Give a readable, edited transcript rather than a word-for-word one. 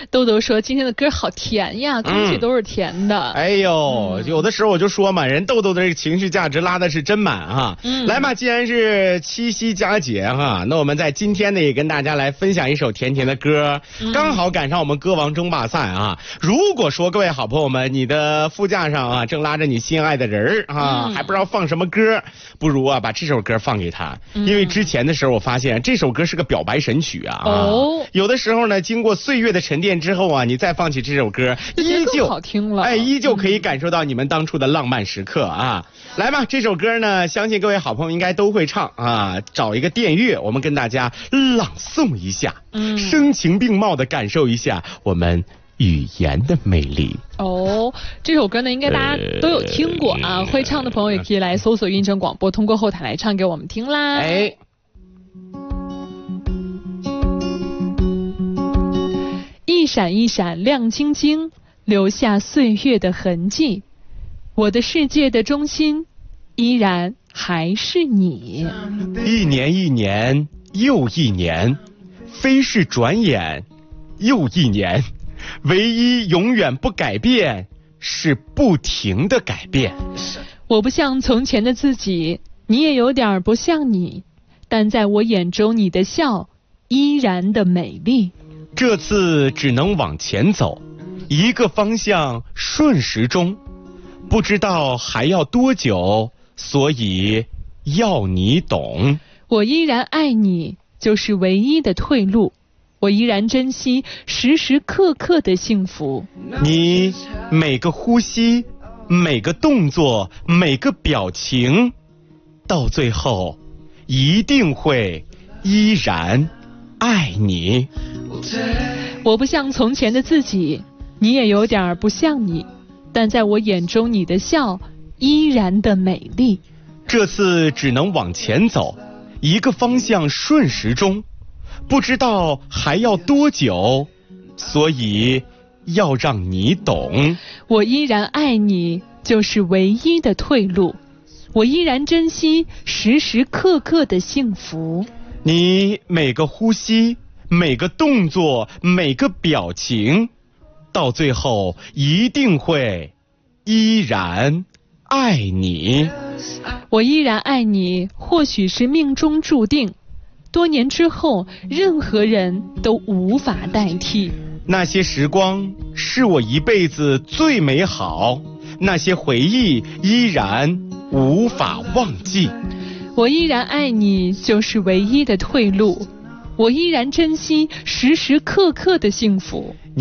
豆豆说今天的歌好甜呀，空气都是甜的。 哎呦，有的时候我就说嘛，人豆豆的这个情绪价值拉的是真满哈。来嘛，既然是七夕佳节哈，那我们在今天呢也跟大家来分享一首甜甜的歌，刚好赶上我们歌王争霸赛啊。如果说各位好朋友们，你的副驾上啊正拉着你心爱的人啊，还不知道放什么歌，不如啊把这首歌放给他，因为之前的时候我发现这首歌是个表白神曲啊。有的时候呢，经过岁月的沉淀之后啊，你再放起这首歌，依旧好听了， 依旧可以感受到你们当初的浪漫时刻啊。来吧，这首歌呢，相信各位好朋友应该都会唱啊。找一个电乐，我们跟大家朗诵一下，声情并茂的感受一下我们语言的魅力。 这首歌呢，应该大家都有听过啊。会唱的朋友也可以来搜索运城广播，通过后台来唱给我们听啦。一闪一闪亮晶晶，留下岁月的痕迹。我的世界的中心，依然还是你。 一年一年又一年，飞逝转眼又一年，唯一永远不改变，是不停的改变。 我不像从前的自己，你也有点不像你，但在我眼中你的笑依然的美丽。 这次只能往前走，一个方向顺时钟，不知道还要多久，所以要你懂。 我依然爱你，就是唯一的退路。我依然珍惜时时刻刻的幸福。 你每个呼吸，每个动作，每个表情，到最后一定会依然爱你。 我不像从前的自己，你也有点不像你，但在我眼中你的笑依然的美丽。 这次只能往前走，一个方向顺时钟，不知道还要多久，所以要让你懂。 我依然爱你，就是唯一的退路。我依然珍惜时时刻刻的幸福。 你每个呼吸，每个动作，每个表情，到最后一定会依然爱你。 我依然爱你，或许是命中注定，多年之后任何人都无法代替。 那些时光是我一辈子最美好，那些回忆依然无法忘记。 我依然爱你，就是唯一的退路。我依然珍惜时时刻刻的幸福。